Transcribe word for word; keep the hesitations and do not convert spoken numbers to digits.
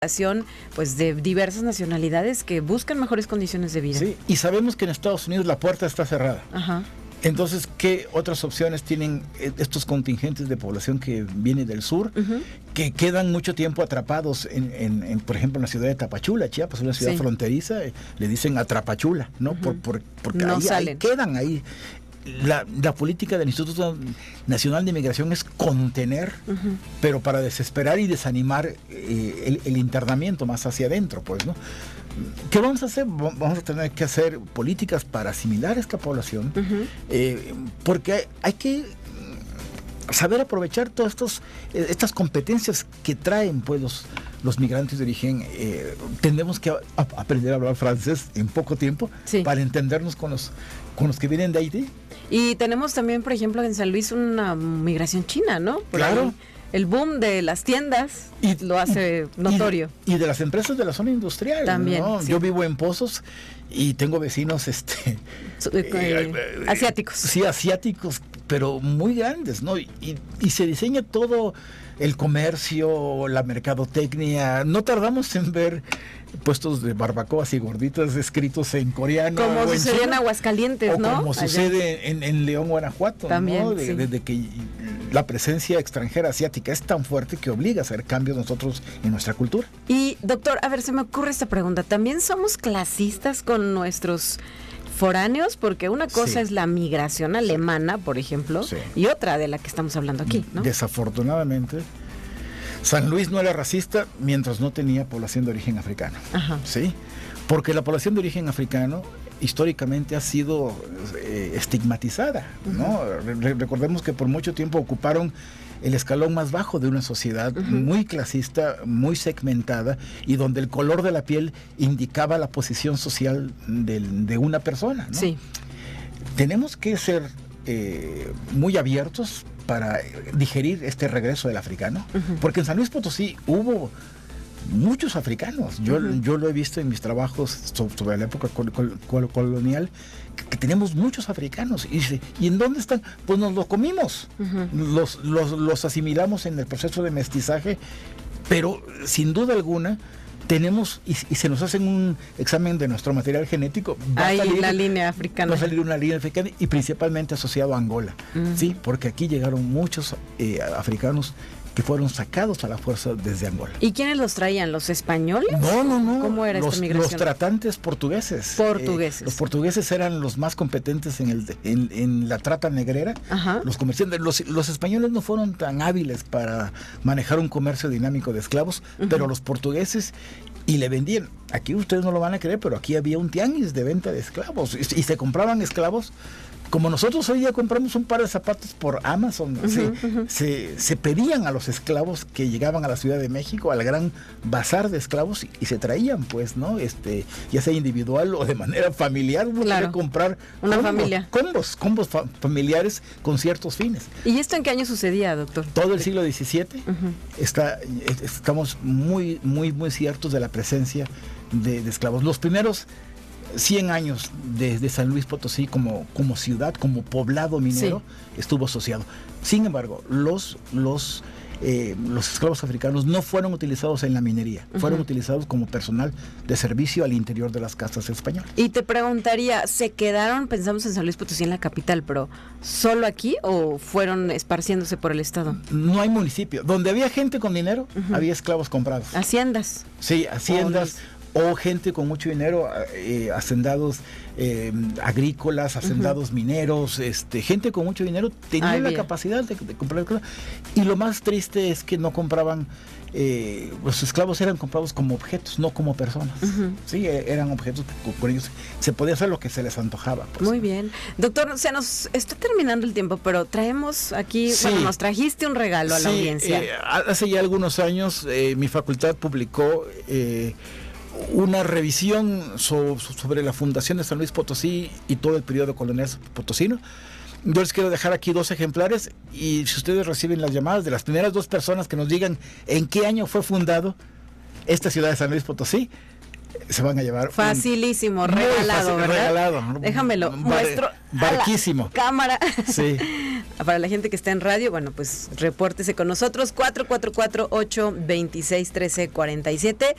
pues de diversas nacionalidades que buscan mejores condiciones de vida. Sí, y sabemos que en Estados Unidos la puerta está cerrada. Ajá. Entonces, ¿qué otras opciones tienen estos contingentes de población que viene del sur, uh-huh. que quedan mucho tiempo atrapados, en, en, en, por ejemplo, en la ciudad de Tapachula, Chiapas, una ciudad sí. fronteriza, eh, le dicen Atrapachula, ¿no? Uh-huh. por, por, porque no ahí, ahí quedan ahí. La, la política del Instituto Nacional de Migración es contener, uh-huh. pero para desesperar y desanimar eh, el, el internamiento más hacia adentro, pues, ¿no? ¿Qué vamos a hacer? Vamos a tener que hacer políticas para asimilar a esta población, uh-huh. eh, porque hay, hay que saber aprovechar todas estos, eh, estas competencias que traen pues los, los migrantes de origen. Eh, tendremos que a, a aprender a hablar francés en poco tiempo sí. para entendernos con los, con los que vienen de Haití. Y tenemos también, por ejemplo, en San Luis una migración china, ¿no? Por claro. Ahí. El boom de las tiendas y, lo hace y, notorio. Y de, y de las empresas de la zona industrial. También. ¿no? Sí. Yo vivo en Pozos y tengo vecinos este eh, eh, asiáticos. Sí, asiáticos, pero muy grandes, ¿no? Y, y se diseña todo el comercio, la mercadotecnia. No tardamos en ver puestos de barbacoas y gorditas escritos en coreano. Como sucede en Aguascalientes, o ¿no? Como Allá. sucede en, en León, Guanajuato. También, ¿no? De, sí. Desde que la presencia extranjera asiática es tan fuerte que obliga a hacer cambios nosotros en nuestra cultura. Y, doctor, a ver, se me ocurre esta pregunta. ¿También somos clasistas con nuestros foráneos? Porque una cosa sí. es la migración alemana, por ejemplo, sí. y otra de la que estamos hablando aquí, ¿no? Desafortunadamente, San Luis no era racista mientras no tenía población de origen africano. Ajá. ¿Sí? Porque la población de origen africano históricamente ha sido eh, estigmatizada, ¿no? Uh-huh. Re- recordemos que por mucho tiempo ocuparon el escalón más bajo de una sociedad uh-huh. muy clasista, muy segmentada, y donde el color de la piel indicaba la posición social de, de una persona, ¿no? Sí. Tenemos que ser eh, muy abiertos para digerir este regreso del africano, uh-huh. porque en San Luis Potosí hubo muchos africanos. Yo, uh-huh. yo lo he visto en mis trabajos sobre, sobre la época col, col, col, colonial, que, que tenemos muchos africanos. Y, ¿Y en dónde están? Pues nos los comimos, uh-huh. los, los, los asimilamos en el proceso de mestizaje, pero sin duda alguna tenemos, y, y se nos hace un examen de nuestro material genético, va Ahí a salir la línea africana. Va a salir una línea africana y principalmente asociado a Angola, uh-huh. ¿sí? Porque aquí llegaron muchos eh, africanos que fueron sacados a la fuerza desde Angola. ¿Y quiénes los traían? ¿Los españoles? No, no, no. ¿Cómo era los, esta migración? Los tratantes portugueses. Portugueses. Eh, los portugueses eran los más competentes en, el, en, en la trata negrera. Ajá. Los comerciantes, los, los españoles no fueron tan hábiles para manejar un comercio dinámico de esclavos, uh-huh. pero los portugueses, y le vendían. Aquí ustedes no lo van a creer, pero aquí había un tianguis de venta de esclavos, y, y se compraban esclavos. Como nosotros hoy día compramos un par de zapatos por Amazon, uh-huh, se, uh-huh. Se, se pedían a los esclavos que llegaban a la Ciudad de México, al gran bazar de esclavos, y, y se traían, pues, ¿no? Este, ya sea individual o de manera familiar, uno claro. quería comprar una combos, familia. Combos, combos fa- familiares con ciertos fines. ¿Y esto en qué año sucedía, doctor? Todo el siglo diecisiete. Uh-huh. Está, estamos muy, muy, muy ciertos de la presencia de, de esclavos. Los primeros cien años de, de San Luis Potosí como, como ciudad, como poblado minero, sí. estuvo asociado. Sin embargo, los, los, eh, los esclavos africanos no fueron utilizados en la minería, uh-huh. fueron utilizados como personal de servicio al interior de las casas españolas. Y te preguntaría, ¿se quedaron, pensamos en San Luis Potosí, en la capital, pero solo aquí o fueron esparciéndose por el estado? No hay municipio. Donde había gente con dinero, uh-huh. había esclavos comprados. ¿Haciendas? Sí, haciendas. Oh, o gente con mucho dinero, eh, hacendados eh, agrícolas, hacendados uh-huh. mineros, este, gente con mucho dinero tenía Ay, la bien. capacidad de, de comprar. Y lo más triste es que no compraban, eh, los esclavos eran comprados como objetos, no como personas. Uh-huh. Sí, eran objetos que con ellos se podía hacer lo que se les antojaba. Pues. Muy bien. Doctor, se nos está terminando el tiempo, pero traemos aquí, sí. bueno, nos trajiste un regalo a sí, la audiencia. Eh, hace ya algunos años eh, mi facultad publicó Eh, una revisión so, sobre la fundación de San Luis Potosí y todo el periodo colonial potosino. Yo les quiero dejar aquí dos ejemplares, y si ustedes reciben las llamadas de las primeras dos personas que nos digan en qué año fue fundado esta ciudad de San Luis Potosí, se van a llevar facilísimo, un, regalado, fácil, ¿verdad? Regalado. Déjamelo, Bar, muestro barquísimo. A la cámara. Sí. Para la gente que está en radio, bueno, pues repórtese con nosotros, cuatro cuatro cuatro, ocho dos seis, uno tres cuatro siete.